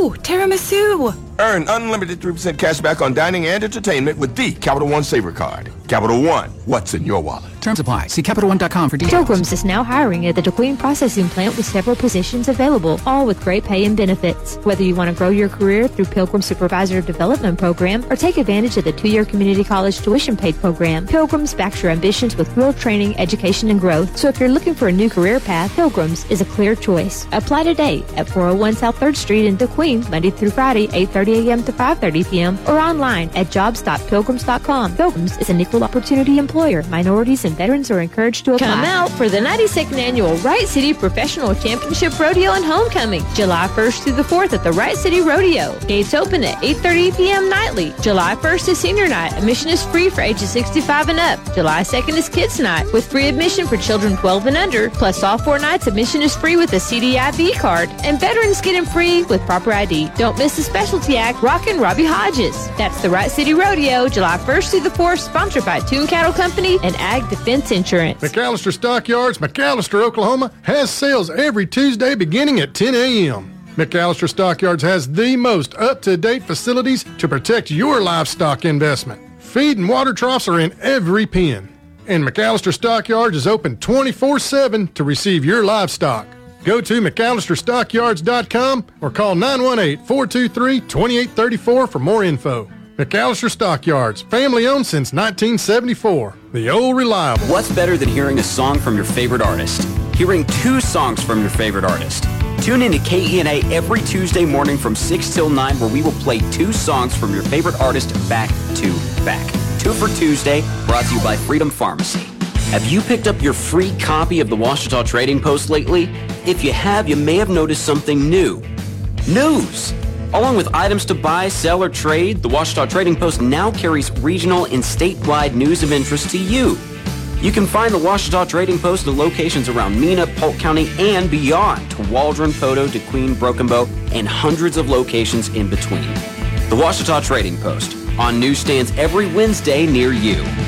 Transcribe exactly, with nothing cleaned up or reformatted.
Ooh, tiramisu! Earn unlimited three percent cash back on dining and entertainment with the Capital One Saver Card. Capital One, what's in your wallet? Terms apply. See Capital One dot com for details. Pilgrims is now hiring at the DeQueen Processing Plant with several positions available, all with great pay and benefits. Whether you want to grow your career through Pilgrim Supervisor Development Program or take advantage of the two-year community college tuition paid program, Pilgrims backs your ambitions with real training, education, and growth. So if you're looking for a new career path, Pilgrims is a clear choice. Apply today at four oh one South third Street in DeQueen, Monday through Friday, eight thirty a.m. to five thirty p.m. or online at jobs dot pilgrims dot com. Pilgrims is an equal opportunity employer. Minorities and veterans are encouraged to apply. Come out for the ninety-second Annual Wright City Professional Championship Rodeo and Homecoming, July first through the fourth at the Wright City Rodeo. Gates open at eight thirty p.m. nightly. July first is Senior Night. Admission is free for ages sixty-five and up. July second is Kids Night with free admission for children twelve and under. Plus all four nights admission is free with a C D I B card. And veterans get in free with proper I D. Don't miss the specialty act, Rockin' Robbie Hodges. That's the Wright City Rodeo, July first through the fourth, sponsored by Toon Cattle Company and Ag Defense Insurance. McAllister Stockyards, McAllister, Oklahoma, has sales every Tuesday beginning at ten a.m. McAllister Stockyards has the most up-to-date facilities to protect your livestock investment. Feed and water troughs are in every pen. And McAllister Stockyards is open twenty-four seven to receive your livestock. Go to McAllister Stockyards dot com or call nine one eight, four two three, two eight three four for more info. McAllister Stockyards, family owned since nineteen seventy-four. The old reliable. What's better than hearing a song from your favorite artist? Hearing two songs from your favorite artist. Tune in to K E N A every Tuesday morning from six till nine where we will play two songs from your favorite artist back to back. Two for Tuesday, brought to you by Freedom Pharmacy. Have you picked up your free copy of the Ouachita Trading Post lately? If you have, you may have noticed something new. News! Along with items to buy, sell, or trade, the Ouachita Trading Post now carries regional and statewide news of interest to you. You can find the Ouachita Trading Post in locations around Mena, Polk County, and beyond to Waldron, Poteau, DeQueen, Broken Bow, and hundreds of locations in between. The Ouachita Trading Post, on newsstands every Wednesday near you.